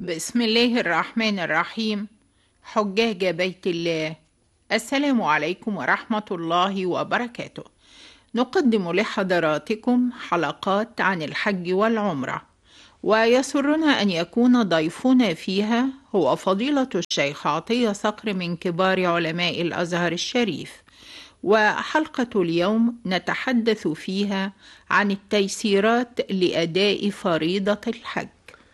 بسم الله الرحمن الرحيم. حجاج بيت الله، السلام عليكم ورحمة الله وبركاته. نقدم لحضراتكم حلقات عن الحج والعمرة، ويسرنا أن يكون ضيفنا فيها هو فضيلة الشيخ عطية صقر من كبار علماء الأزهر الشريف. وحلقة اليوم نتحدث فيها عن التيسيرات لأداء فريضة الحج.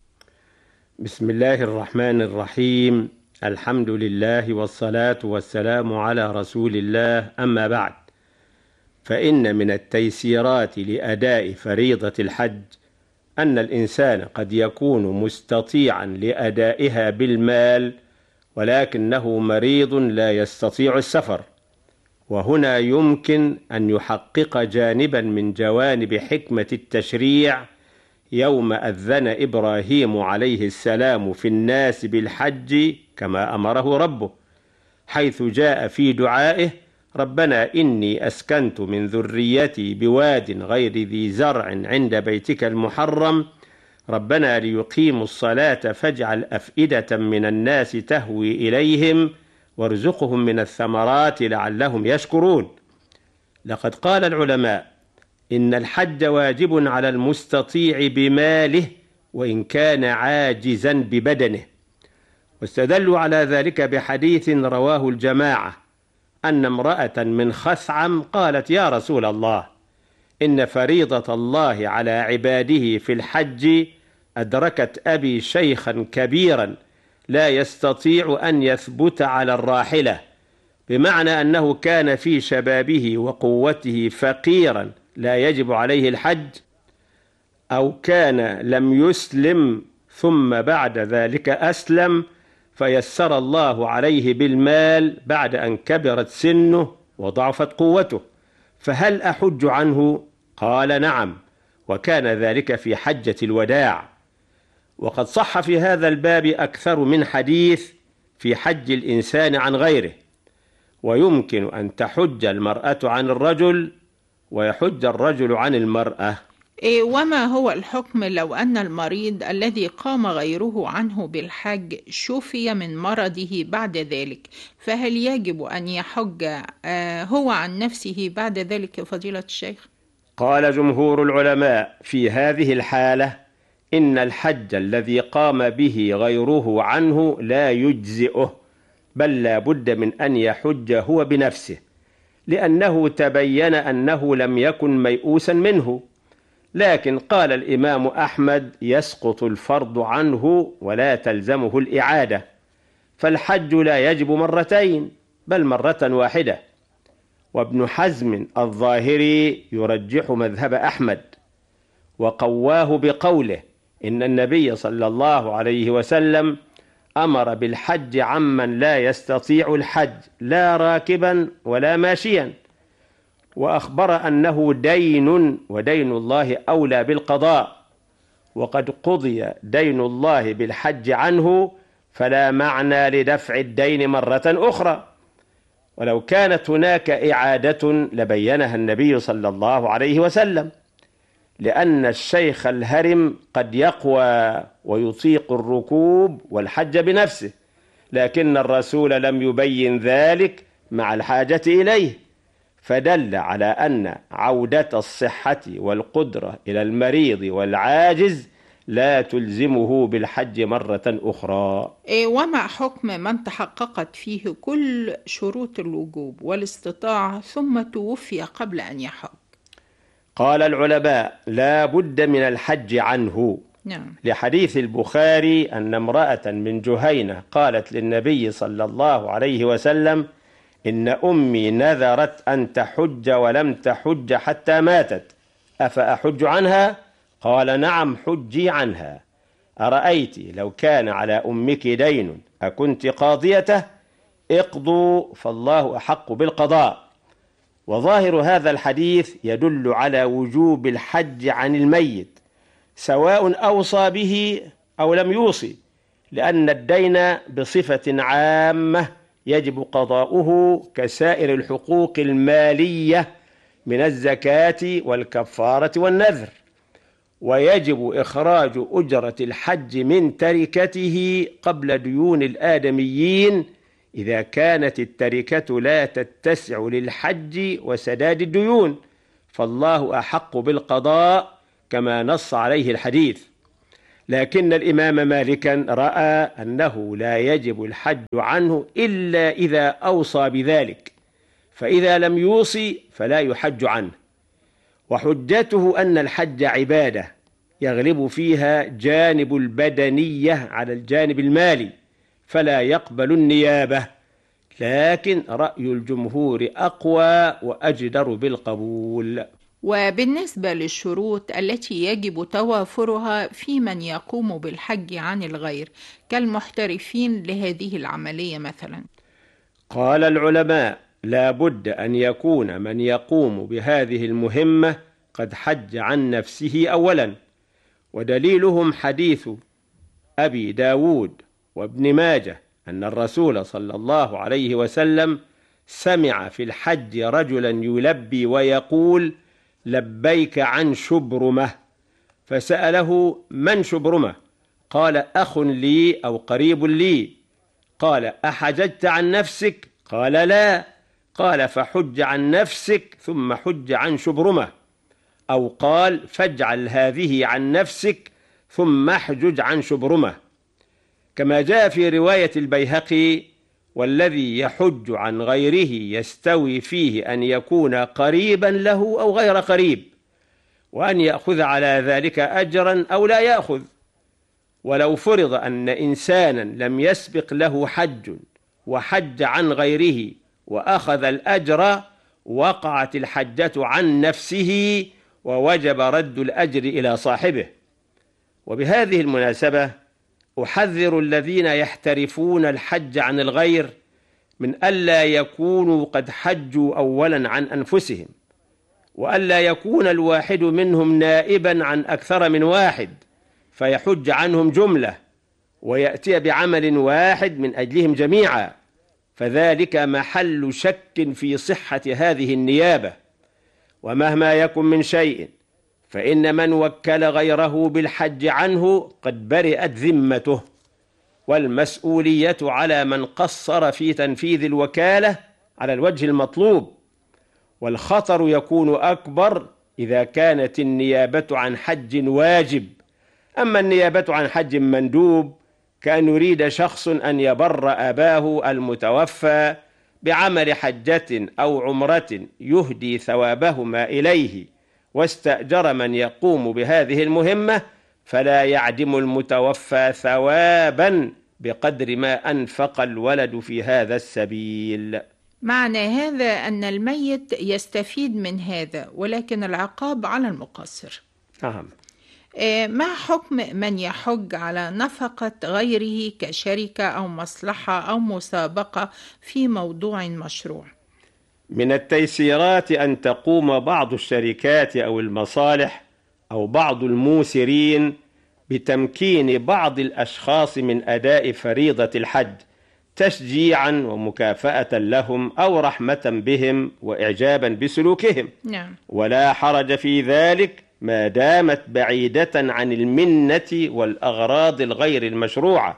بسم الله الرحمن الرحيم. الحمد لله والصلاة والسلام على رسول الله، أما بعد، فإن من التيسيرات لأداء فريضة الحج أن الإنسان قد يكون مستطيعا لأدائها بالمال، ولكنه مريض لا يستطيع السفر، وهنا يمكن أن يحقق جانبا من جوانب حكمة التشريع يوم أذن إبراهيم عليه السلام في الناس بالحج كما أمره ربه، حيث جاء في دعائه: ربنا إني أسكنت من ذريتي بواد غير ذي زرع عند بيتك المحرم ربنا ليقيموا الصلاة فاجعل أفئدة من الناس تهوي إليهم وارزقهم من الثمرات لعلهم يشكرون. لقد قال العلماء إن الحج واجب على المستطيع بماله وإن كان عاجزا ببدنه، واستدلوا على ذلك بحديث رواه الجماعة أن امرأة من خثعم قالت: يا رسول الله، إن فريضة الله على عباده في الحج أدركت أبي شيخا كبيرا لا يستطيع أن يثبت على الراحلة، بمعنى أنه كان في شبابه وقوته فقيرا لا يجب عليه الحج، أو كان لم يسلم ثم بعد ذلك أسلم فيسر الله عليه بالمال بعد أن كبرت سنه وضعفت قوته، فهل أحج عنه؟ قال: نعم، وكان ذلك في حجة الوداع. وقد صح في هذا الباب أكثر من حديث في حج الإنسان عن غيره، ويمكن أن تحج المرأة عن الرجل ويحج الرجل عن المرأة. وما هو الحكم لو أن المريض الذي قام غيره عنه بالحج شفي من مرضه بعد ذلك، فهل يجب أن يحج هو عن نفسه بعد ذلك فضيلة الشيخ؟ قال جمهور العلماء في هذه الحالة إن الحج الذي قام به غيره عنه لا يجزئه، بل لا بد من أن يحج هو بنفسه، لأنه تبين أنه لم يكن ميؤوسا منه. لكن قال الإمام أحمد: يسقط الفرض عنه ولا تلزمه الإعادة، فالحج لا يجب مرتين بل مرة واحدة. وابن حزم الظاهري يرجح مذهب أحمد وقواه بقوله إن النبي صلى الله عليه وسلم أمر بالحج عمن لا يستطيع الحج لا راكبا ولا ماشيا، وأخبر أنه دين ودين الله أولى بالقضاء، وقد قضي دين الله بالحج عنه فلا معنى لدفع الدين مرة أخرى. ولو كانت هناك إعادة لبينها النبي صلى الله عليه وسلم، لأن الشيخ الهرم قد يقوى ويطيق الركوب والحج بنفسه، لكن الرسول لم يبين ذلك مع الحاجة إليه، فدل على أن عودة الصحة والقدرة إلى المريض والعاجز لا تلزمه بالحج مرة أخرى. وما حكم من تحققت فيه كل شروط الوجوب والاستطاعة ثم توفي قبل أن يحج؟ قال العلماء: لا بد من الحج عنه. نعم. لحديث البخاري أن امرأة من جهينة قالت للنبي صلى الله عليه وسلم: إن أمي نذرت أن تحج ولم تحج حتى ماتت، أفأحج عنها؟ قال: نعم، حجي عنها. أرأيت لو كان على أمك دين أكنت قاضيته؟ اقضوا فالله أحق بالقضاء. وظاهر هذا الحديث يدل على وجوب الحج عن الميت سواء أوصى به أو لم يوصي، لأن الدين بصفة عامة يجب قضاؤه كسائر الحقوق المالية من الزكاة والكفارة والنذر. ويجب إخراج أجرة الحج من تركته قبل ديون الآدميين إذا كانت التركة لا تتسع للحج وسداد الديون، فالله أحق بالقضاء كما نص عليه الحديث. لكن الإمام مالكا رأى أنه لا يجب الحج عنه إلا إذا أوصى بذلك، فإذا لم يوصي فلا يحج عنه. وحجته أن الحج عبادة يغلب فيها جانب البدنية على الجانب المالي، فلا يقبل النيابة، لكن رأي الجمهور أقوى وأجدر بالقبول. وبالنسبة للشروط التي يجب توافرها في من يقوم بالحج عن الغير كالمحترفين لهذه العملية مثلا، قال العلماء: لا بد أن يكون من يقوم بهذه المهمة قد حج عن نفسه أولا، ودليلهم حديث أبي داود وابن ماجه أن الرسول صلى الله عليه وسلم سمع في الحج رجلا يلبي ويقول: لبيك عن شبرمة، فسأله: من شبرمة؟ قال: أخ لي أو قريب لي. قال: أحججت عن نفسك؟ قال: لا. قال: فحج عن نفسك ثم حج عن شبرمة. أو قال: فاجعل هذه عن نفسك ثم احجج عن شبرمة. كما جاء في رواية البيهقي: والذي يحج عن غيره يستوي فيه أن يكون قريبا له أو غير قريب، وأن يأخذ على ذلك أجرا أو لا يأخذ. ولو فرض أن إنسانا لم يسبق له حج وحج عن غيره وأخذ الأجر، وقعت الحجة عن نفسه ووجب رد الأجر إلى صاحبه. وبهذه المناسبة أحذر الذين يحترفون الحج عن الغير من ألا يكونوا قد حجوا أولا عن أنفسهم، وألا يكون الواحد منهم نائبا عن أكثر من واحد فيحج عنهم جملة ويأتي بعمل واحد من أجلهم جميعا، فذلك محل شك في صحة هذه النيابة. ومهما يكن من شيء فإن من وكل غيره بالحج عنه قد برئت ذمته، والمسؤولية على من قصر في تنفيذ الوكالة على الوجه المطلوب. والخطر يكون أكبر إذا كانت النيابة عن حج واجب. أما النيابة عن حج مندوب، كأن يريد شخص أن يبر أباه المتوفى بعمل حجة أو عمرة يهدي ثوابهما إليه، واستأجر من يقوم بهذه المهمة، فلا يعدم المتوفى ثوابا بقدر ما أنفق الولد في هذا السبيل. معنى هذا أن الميت يستفيد من هذا، ولكن العقاب على المقصر. نعم. ما حكم من يحج على نفقة غيره كشركة أو مصلحة أو مسابقة في موضوع مشروع؟ من التيسيرات أن تقوم بعض الشركات أو المصالح أو بعض الموسرين بتمكين بعض الأشخاص من أداء فريضة الحج تشجيعا ومكافأة لهم أو رحمة بهم وإعجابا بسلوكهم. نعم. ولا حرج في ذلك ما دامت بعيدة عن المنة والأغراض الغير المشروعة،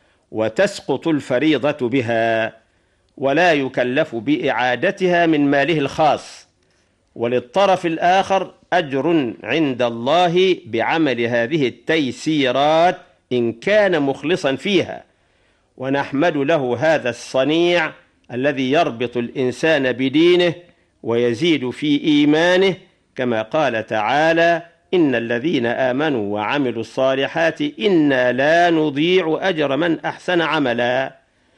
وتسقط الفريضة بها، ولا يكلف بإعادتها من ماله الخاص. وللطرف الآخر أجر عند الله بعمل هذه التيسيرات إن كان مخلصا فيها، ونحمد له هذا الصنيع الذي يربط الإنسان بدينه ويزيد في إيمانه، كما قال تعالى: إن الذين آمنوا وعملوا الصالحات إنا لا نضيع أجر من أحسن عملا.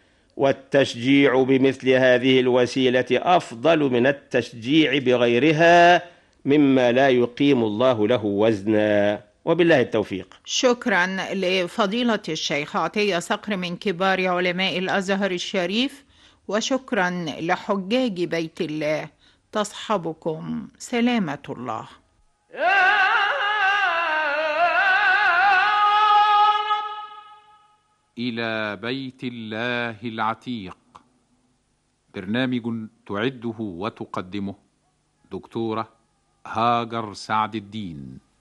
والتشجيع بمثل هذه الوسيلة أفضل من التشجيع بغيرها مما لا يقيم الله له وزنا. وبالله التوفيق. شكرا لفضيلة الشيخ عطية صقر من كبار علماء الأزهر الشريف، وشكرا لحجاج بيت الله. تصحبكم سلامة الله. إلى بيت الله العتيق، برنامج تعده وتقدمه دكتورة هاجر سعد الدين.